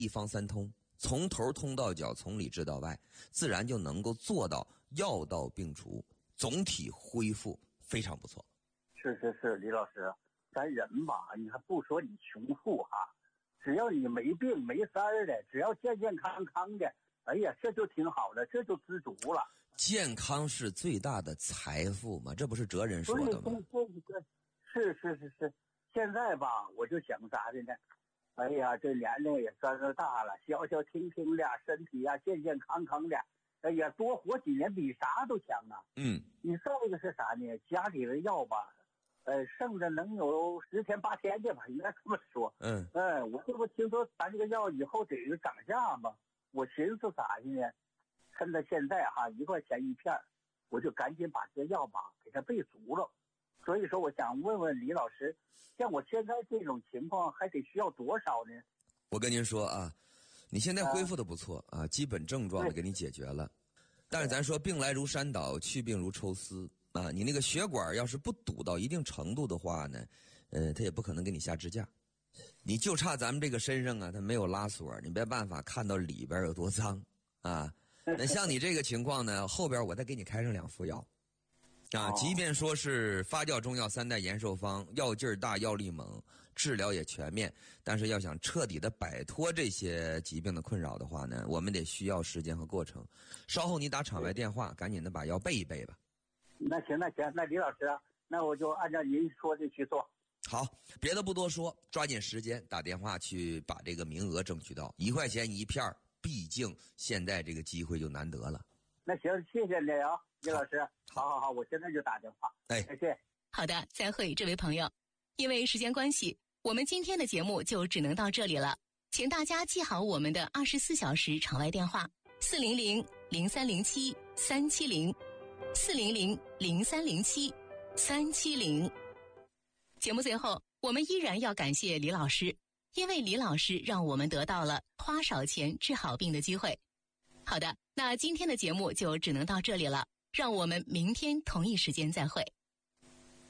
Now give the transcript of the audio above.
一方三通，从头通到脚，从里治到外，自然就能够做到药到病除，总体恢复非常不错。 是，李老师，咱人吧，你还不说你穷富哈，只要你没病没灾儿的，只要健健康康的，哎呀，这就挺好的，这就知足了。 健康是最大的财富嘛，这不是哲人说的吗？ 对，是。现在吧，我就想啥的呢？哎呀，这年龄也算是大了，消消停停的，身体呀健健康康的，哎呀，多活几年比啥都强啊。你再一个是啥呢？家里的药吧，剩着能有10天8天的吧，应该这么说。我这不听说咱这个药以后得涨价吗？我寻思啥呢？趁着现在哈1块钱一片，我就赶紧把这药吧给它备足了。所以说我想问问李老师，像我现在这种情况还得需要多少呢？ 我跟您说啊，你现在恢复的不错啊，基本症状的给你解决了。但是咱说病来如山倒，去病如抽丝啊，你那个血管要是不堵到一定程度的话呢，它也不可能给你下支架。你就差咱们这个身上啊，它没有拉锁，你没办法看到里边有多脏啊。那像你这个情况呢，后边我再给你开上2副药。即便说是发酵中药3代延寿方，药劲儿大，药力猛，治疗也全面，但是要想彻底的摆脱这些疾病的困扰的话呢，我们得需要时间和过程。稍后你打场外电话，赶紧的把药备一备吧。 那行，那李老师啊，那我就按照您说的去做。 好，别的不多说，抓紧时间打电话去把这个名额争取到，1块钱一片，毕竟现在这个机会就难得了。 那行，谢谢你啊。李老师，好，我现在就打电话。谢谢。 好的，再会，这位朋友。因为时间关系，我们今天的节目就只能到这里了，请大家记好我们的24小时场外电话400-0307-370，400-0307-370。节目最后，我们依然要感谢李老师，因为李老师让我们得到了花少钱治好病的机会。好的，那今天的节目就只能到这里了，让我们明天同一时间再会。